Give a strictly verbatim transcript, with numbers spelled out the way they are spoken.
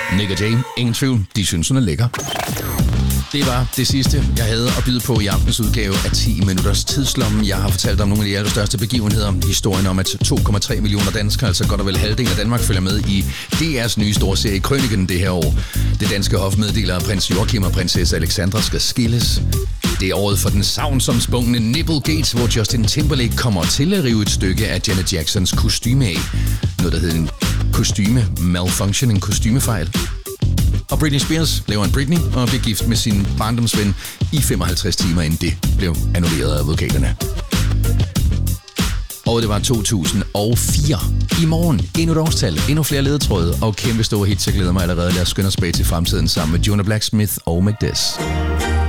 Nick og Jay, ingen tvivl, de synes hun er lækker. Det var det sidste, jeg havde at byde på i aftens udgave af ti minutters tidslommen. Jeg har fortalt om nogle af de allerstørste begivenheder. Historien om, at to komma tre millioner danskere, altså godt og vel halvdelen af Danmark, følger med i D R's nye store serie Krøniken det her år. Det danske hof meddeler, at prins Joachim og prinsesse Alexandra skal skilles. Det er året for den savnsomspungne Nipplegate, hvor Justin Timberlake kommer til at rive et stykke af Janet Jacksons kostyme af. Noget, der hedder en kostyme malfunction, en kostymefejl. Og Britney Spears laver en Britney og bliver gift med sin barndomsven i femoghalvtreds timer, inden det blev annulleret af advokaterne. Og det var to tusind og fire. I morgen endnu et årstal, endnu flere ledetråde og kæmpe store hits. Jeg glæder mig allerede. Lad os skynde os bag til fremtiden sammen med Jonah Blacksmith og McDess.